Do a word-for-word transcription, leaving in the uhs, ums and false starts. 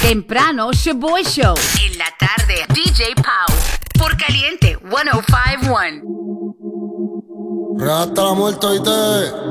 Temprano, Shaboy Show. En la tarde, D J Pau. Por Caliente, ciento cinco punto uno. Hasta la muerte, ¿oíste?